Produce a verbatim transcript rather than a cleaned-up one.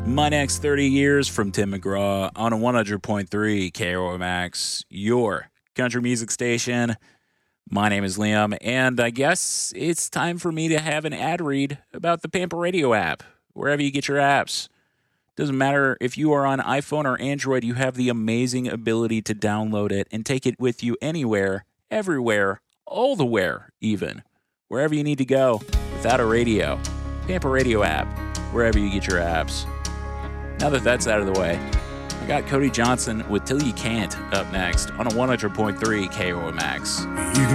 My Next thirty Years from Tim McGraw on a one hundred point three K O M X, your country music station. My name is Liam, and I guess it's time for me to have an ad read about the Pampa Radio app, wherever you get your apps. Doesn't matter if you are on iPhone or Android, you have the amazing ability to download it and take it with you anywhere, everywhere, all the where, even. Wherever you need to go without a radio. Pampa Radio app, wherever you get your apps. Now that that's out of the way, I got Cody Johnson with Till You Can't up next on a one hundred point three K O M X. You